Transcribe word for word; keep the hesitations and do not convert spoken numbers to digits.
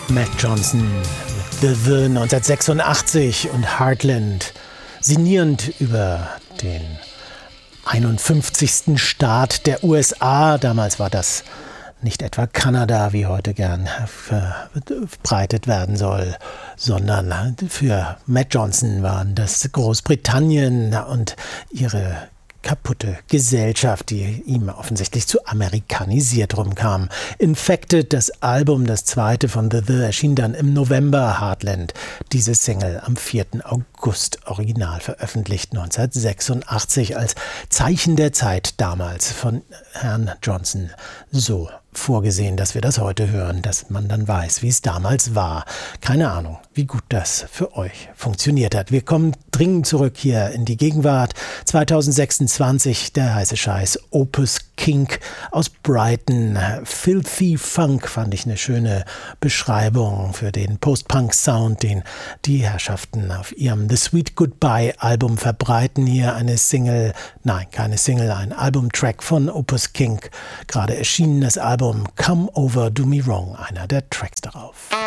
Matt Johnson mit The The neunzehnhundertsechsundachtzig und Heartland, sinnierend über den einundfünfzigsten Staat der U S A. Damals war das nicht etwa Kanada, wie heute gern verbreitet werden soll, sondern für Matt Johnson waren das Großbritannien und ihre kaputte Gesellschaft, die ihm offensichtlich zu amerikanisiert rumkam. Infected, das Album, das zweite von The The, erschien dann im November. Heartland, diese Single am vierten August, original veröffentlicht neunzehnhundertsechsundachtzig, als Zeichen der Zeit damals von Herrn Johnson so vorgesehen, dass wir das heute hören, dass man dann weiß, wie es damals war. Keine Ahnung, wie gut das für euch funktioniert hat. Wir kommen dringend zurück hier in die Gegenwart. zweitausendsechsundzwanzig, der heiße Scheiß, Opus Kink aus Brighton. Filthy Funk fand ich eine schöne Beschreibung für den Post-Punk-Sound, den die Herrschaften auf ihrem The Sweet Goodbye-Album verbreiten. Hier eine Single, nein, keine Single, ein Albumtrack von Opus Kink, gerade erschienen das Album Come Over Do Me Wrong, einer der Tracks darauf.